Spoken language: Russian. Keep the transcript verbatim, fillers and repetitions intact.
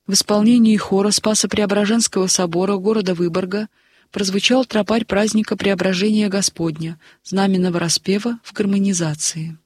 В исполнении хора Спасо-Преображенского собора города Выборга прозвучал тропарь праздника Преображения Господня, знаменного распева в гармонизации.